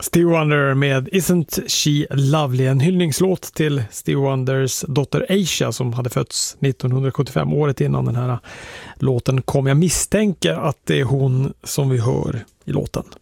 Stevie Wonder med Isn't She Lovely, en hyllningslåt till Stevie Wonders dotter Asia som hade fötts 1975, året innan den här låten kom. Jag misstänker att det är hon som vi hör i låten.